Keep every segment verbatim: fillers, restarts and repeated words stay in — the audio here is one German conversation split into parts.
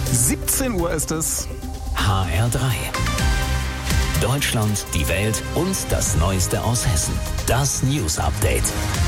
siebzehn Uhr ist es. H R drei. Deutschland, die Welt und das Neueste aus Hessen. Das News Update.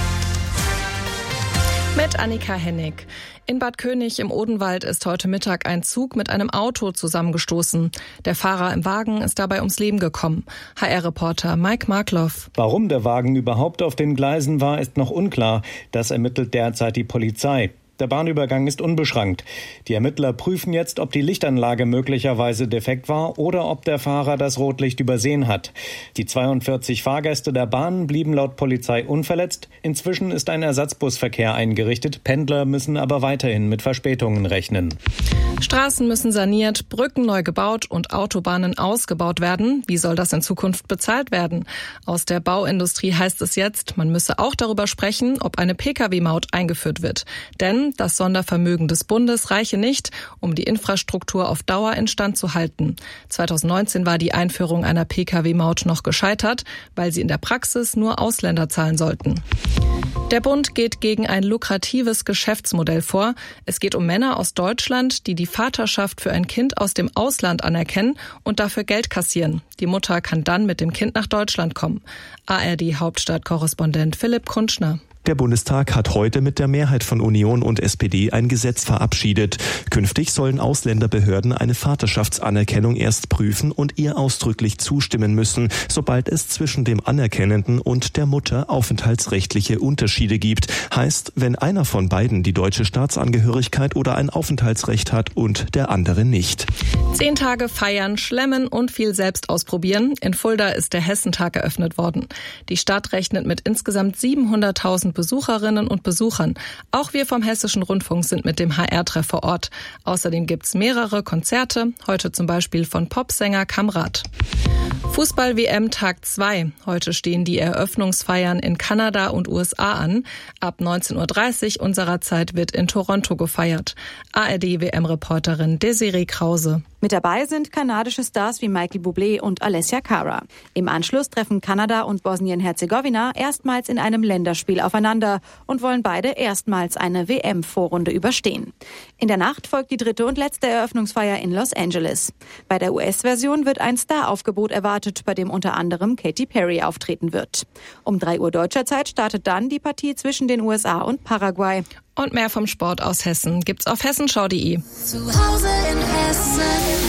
Mit Annika Hennig. In Bad König im Odenwald ist heute Mittag ein Zug mit einem Auto zusammengestoßen. Der Fahrer im Wagen ist dabei ums Leben gekommen. H R-Reporter Mike Markloff. Warum der Wagen überhaupt auf den Gleisen war, ist noch unklar. Das ermittelt derzeit die Polizei. Der Bahnübergang ist unbeschrankt. Die Ermittler prüfen jetzt, ob die Lichtanlage möglicherweise defekt war oder ob der Fahrer das Rotlicht übersehen hat. Die zweiundvierzig Fahrgäste der Bahn blieben laut Polizei unverletzt. Inzwischen ist ein Ersatzbusverkehr eingerichtet. Pendler müssen aber weiterhin mit Verspätungen rechnen. Straßen müssen saniert, Brücken neu gebaut und Autobahnen ausgebaut werden. Wie soll das in Zukunft bezahlt werden? Aus der Bauindustrie heißt es jetzt, man müsse auch darüber sprechen, ob eine Pkw Maut eingeführt wird. Denn das Sondervermögen des Bundes reiche nicht, um die Infrastruktur auf Dauer instand zu halten. zweitausendneunzehn war die Einführung einer Pkw Maut noch gescheitert, weil sie in der Praxis nur Ausländer zahlen sollten. Der Bund geht gegen ein lukratives Geschäftsmodell vor. Es geht um Männer aus Deutschland, die die Vaterschaft für ein Kind aus dem Ausland anerkennen und dafür Geld kassieren. Die Mutter kann dann mit dem Kind nach Deutschland kommen. A R D-Hauptstadtkorrespondent Philipp Kunschner. Der Bundestag hat heute mit der Mehrheit von Union und S P D ein Gesetz verabschiedet. Künftig sollen Ausländerbehörden eine Vaterschaftsanerkennung erst prüfen und ihr ausdrücklich zustimmen müssen, sobald es zwischen dem Anerkennenden und der Mutter aufenthaltsrechtliche Unterschiede gibt. Heißt, wenn einer von beiden die deutsche Staatsangehörigkeit oder ein Aufenthaltsrecht hat und der andere nicht. Zehn Tage feiern, schlemmen und viel selbst ausprobieren. In Fulda ist der Hessentag eröffnet worden. Die Stadt rechnet mit insgesamt siebenhunderttausend Besucherinnen und Besuchern. Auch wir vom Hessischen Rundfunk sind mit dem H R-Treff vor Ort. Außerdem gibt's mehrere Konzerte, heute zum Beispiel von Popsänger Kamrat. Fußball-W M Tag zwei. Heute stehen die Eröffnungsfeiern in Kanada und U S A an. Ab neunzehn Uhr dreißig unserer Zeit wird in Toronto gefeiert. A R D-W M-Reporterin Desiree Krause. Mit dabei sind kanadische Stars wie Michael Bublé und Alessia Cara. Im Anschluss treffen Kanada und Bosnien-Herzegowina erstmals in einem Länderspiel aufeinander und wollen beide erstmals eine W M-Vorrunde überstehen. In der Nacht folgt die dritte und letzte Eröffnungsfeier in Los Angeles. Bei der U S-Version wird ein Star-Aufgebot erwartet, bei dem unter anderem Katy Perry auftreten wird. Um drei Uhr deutscher Zeit startet dann die Partie zwischen den U S A und Paraguay. Und mehr vom Sport aus Hessen gibt's auf hessenschau punkt de. Zu Hause in Hessen.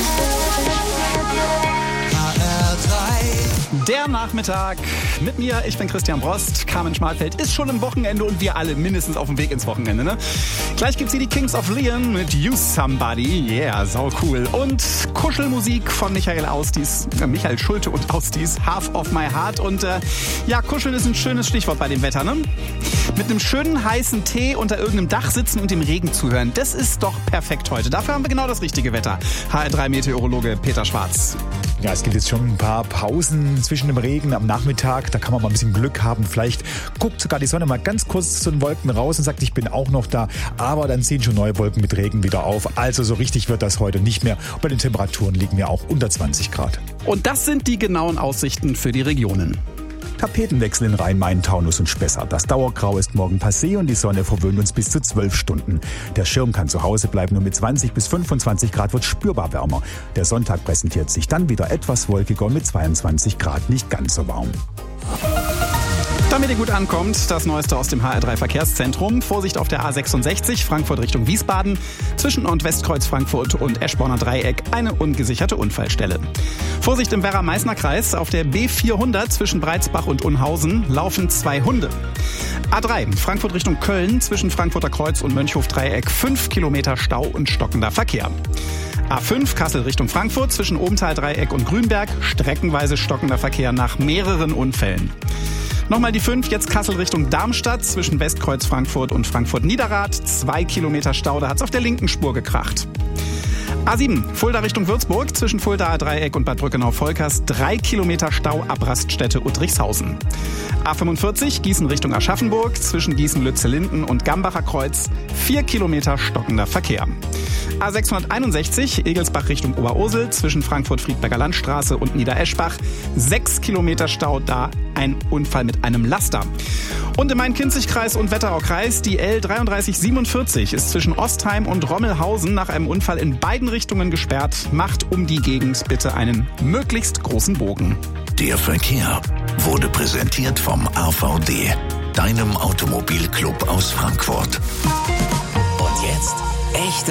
H R drei. Der Nachmittag mit mir, ich bin Christian Brost. Carmen Schmalfeld ist schon im Wochenende und wir alle mindestens auf dem Weg ins Wochenende. Ne? Gleich gibt's hier die Kings of Leon mit You Somebody. Yeah, sau cool. Und Kuschelmusik von Michael Ausdies, äh, Michael Schulte und Ausdies, Half of My Heart. Und äh, ja, kuscheln ist ein schönes Stichwort bei dem Wetter, ne? Mit einem schönen heißen Tee unter irgendeinem Dach sitzen und dem Regen zuhören. Das ist doch perfekt heute. Dafür haben wir genau das richtige Wetter. H R drei Meteorologe Peter Schwarz. Ja, es gibt jetzt schon ein paar Pausen zwischen dem Regen am Nachmittag. Da kann man mal ein bisschen Glück haben. Vielleicht guckt sogar die Sonne mal ganz kurz zu den Wolken raus und sagt, ich bin auch noch da. Aber dann ziehen schon neue Wolken mit Regen wieder auf. Also so richtig wird das heute nicht mehr. Bei den Temperaturen liegen wir auch unter zwanzig Grad. Und das sind die genauen Aussichten für die Regionen. Tapetenwechsel in Rhein-Main, Taunus und Spessart. Das Dauergrau ist morgen passé und die Sonne verwöhnt uns bis zu zwölf Stunden. Der Schirm kann zu Hause bleiben und mit zwanzig bis fünfundzwanzig Grad wird spürbar wärmer. Der Sonntag präsentiert sich dann wieder etwas wolkiger und mit zweiundzwanzig Grad nicht ganz so warm. Damit ihr gut ankommt, das Neueste aus dem H R drei Verkehrszentrum. Vorsicht auf der A sechsundsechzig, Frankfurt Richtung Wiesbaden. Zwischen Nord-Westkreuz Frankfurt und Eschborner Dreieck eine ungesicherte Unfallstelle. Vorsicht im Werra-Meißner-Kreis. Auf der B vierhundert zwischen Breitsbach und Unhausen laufen zwei Hunde. A drei, Frankfurt Richtung Köln. Zwischen Frankfurter Kreuz und Mönchhof-Dreieck fünf Kilometer Stau und stockender Verkehr. A fünf, Kassel Richtung Frankfurt. Zwischen Obenthal-Dreieck und Grünberg. Streckenweise stockender Verkehr nach mehreren Unfällen. Nochmal die fünf, jetzt Kassel Richtung Darmstadt, zwischen Westkreuz Frankfurt und Frankfurt-Niederrad. Zwei Kilometer Stau, da hat's auf der linken Spur gekracht. A sieben, Fulda Richtung Würzburg, zwischen Fuldaer Dreieck und Bad Brückenau-Volkers. Drei Kilometer Stau ab Raststätte Uttrichshausen. A fünfundvierzig, Gießen Richtung Aschaffenburg, zwischen Gießen-Lütze-Linden und Gambacher Kreuz. Vier Kilometer stockender Verkehr. A sechshunderteinundsechzig, Egelsbach Richtung Oberursel, zwischen Frankfurt-Friedberger Landstraße und Niedereschbach. Sechs Kilometer Stau, da ein Unfall mit einem Laster. Und im Main-Kinzig-Kreis und Wetteraukreis die L dreiunddreißig siebenundvierzig ist zwischen Ostheim und Rommelhausen nach einem Unfall in beiden Richtungen gesperrt. Macht um die Gegend bitte einen möglichst großen Bogen. Der Verkehr wurde präsentiert vom A V D, deinem Automobilclub aus Frankfurt. Und jetzt echte